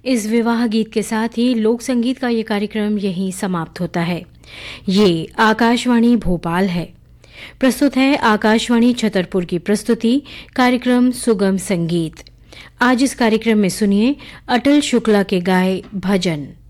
इस विवाह गीत के साथ ही लोक संगीत का ये कार्यक्रम यहीं समाप्त होता है। ये आकाशवाणी भोपाल है। प्रस्तुत है आकाशवाणी छतरपुर की प्रस्तुति कार्यक्रम सुगम संगीत। आज इस कार्यक्रम में सुनिए अटल शुक्ला के गाए भजन।